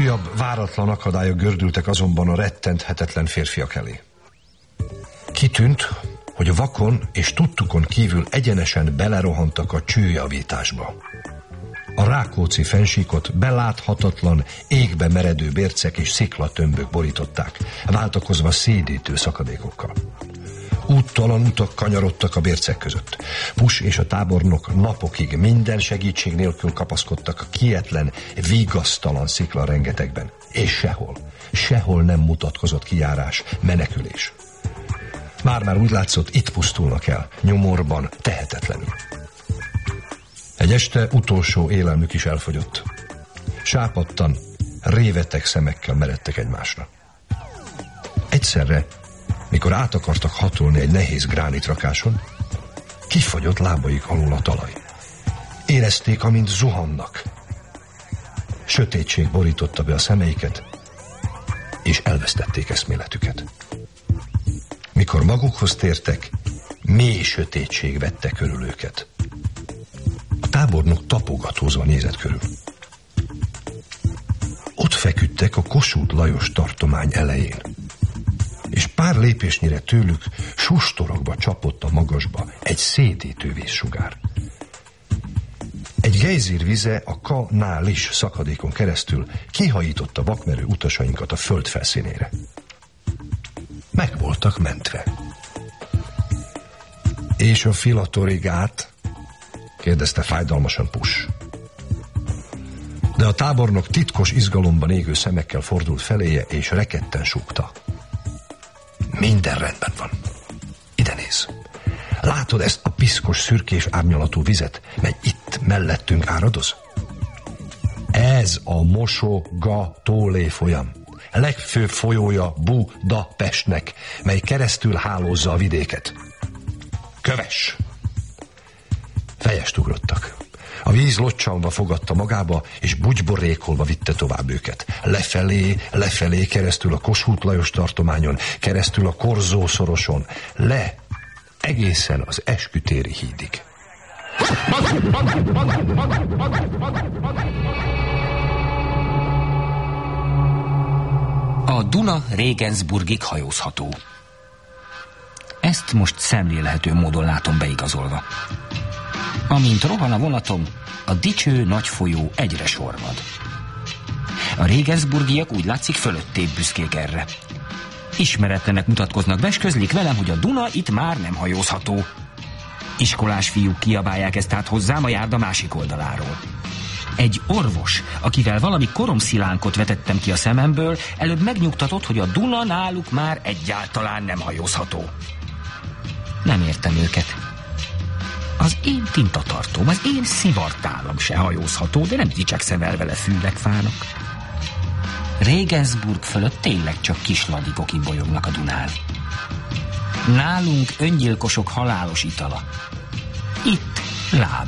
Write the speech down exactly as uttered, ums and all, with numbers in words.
Újabb váratlan akadályok gördültek azonban a rettenthetetlen férfiak elé. Kitűnt, hogy a vakon és tudtukon kívül egyenesen belerohantak a csőjavításba. A Rákóczi fennsíkot beláthatatlan, égbe meredő bércek és sziklatömbök borították, váltakozva szédítő szakadékokkal. Úttalan utak kanyarodtak a bércek között. Pus és a tábornok napokig minden segítség nélkül kapaszkodtak a kietlen, vigasztalan szikla rengetegben. És sehol, sehol nem mutatkozott kijárás, menekülés. Már-már úgy látszott, itt pusztulnak el, nyomorban, tehetetlenül. Egy este utolsó élelmük is elfogyott. Sápadtan, réveteg szemekkel meredtek egymásra. Egyszerre, mikor át akartak hatolni egy nehéz gránitrakáson, kifagyott lábaik alól a talaj. Érezték, amint zuhannak. Sötétség borította be a szemeiket, és elvesztették eszméletüket. Mikor magukhoz tértek, mély sötétség vette körül őket. A tábornok tapogatózva nézett körül. Ott feküdtek a Kossuth Lajos tartomány elején, és pár lépésnyire tőlük sustorogva csapott a magasba egy szédítő vízsugár. Egy gejzír vize a Kanális szakadékon keresztül kihajította vakmerő utasainkat a föld felszínére. Meg voltak mentve. És a filatorigát? Kérdezte fájdalmasan Pus. De a tábornok titkos izgalomban égő szemekkel fordult feléje, és rekedten súgta. Minden rendben van. Ide néz. Látod ezt a piszkos, szürkés árnyalatú vizet, mely itt mellettünk áradoz? Ez a Mosogatólé folyam. Legfőbb folyója Budapestnek, mely keresztül hálózza a vidéket. Kövess! Fejest ugrottak. A víz locsanva fogadta magába, és bugyborékolva vitte tovább őket. Lefelé, lefelé, keresztül a Kossuth Lajos tartományon, keresztül a Korzószoroson, le, egészen az Eskütéri hídig. A Duna Regensburgig hajózható. Ezt most szemlélhető módon látom beigazolva. Amint rohan a vonatom, a dicső nagy folyó egyre sorvad. A regensburgiak úgy látszik fölöttébb büszkék erre. Ismeretlenek mutatkoznak be, s közlik velem, hogy a Duna itt már nem hajózható. Iskolás fiúk kiabálják ezt át hozzám a járda másik oldaláról. Egy orvos, akivel valami koromszilánkot vetettem ki a szememből, előbb megnyugtatott, hogy a Duna náluk már egyáltalán nem hajózható. Nem értem őket. Az én tintatartóm, az én szivartálam se hajózható, de nem dicsekszem el vele fűlegfának. Regensburg fölött tényleg csak kis ladikok imbolyognak a Dunán. Nálunk öngyilkosok halálos itala. Itt láb